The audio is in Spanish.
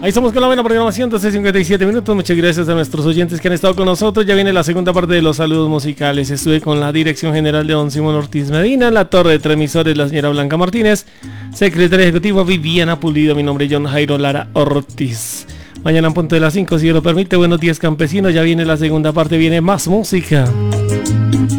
Ahí estamos con la buena programación, 12:57 minutos. Muchas gracias a nuestros oyentes que han estado con nosotros. Ya viene la segunda parte de los saludos musicales. Estuve con la dirección general de don Simón Ortiz Medina, la torre de transmisores la señora Blanca Martínez, secretaria ejecutiva Viviana Pulido, mi nombre es John Jairo Lara Ortiz. Mañana en punto de las 5, si Dios lo permite. Buenos días, campesinos. Ya viene la segunda parte, viene más música.